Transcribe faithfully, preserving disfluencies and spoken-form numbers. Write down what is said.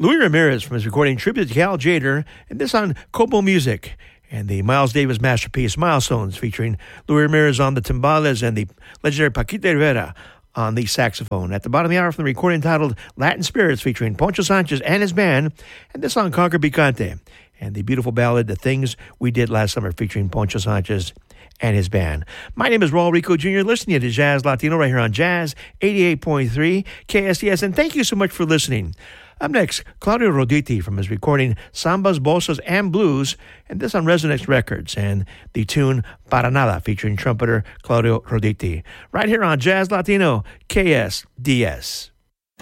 Louis Ramirez from his recording Tribute to Cal Tjader, and this on Kobo Music. And the Miles Davis masterpiece, Milestones, featuring Louis Ramirez on the timbales and the legendary Paquita Rivera on the saxophone. At the bottom of the hour from the recording titled Latin Spirits, featuring Poncho Sanchez and his band, and this on Conquer Picante. And the beautiful ballad, The Things We Did Last Summer, featuring Poncho Sanchez and his band. My name is Raul Rico Junior, listening to Jazz Latino right here on Jazz eighty-eight point three K S D S, and thank you so much for listening. Up next, Claudio Roditi from his recording Sambas, Bossas, and Blues, and this on Resonance Records, and the tune Para Nada, featuring trumpeter Claudio Roditi. Right here on Jazz Latino, K S D S.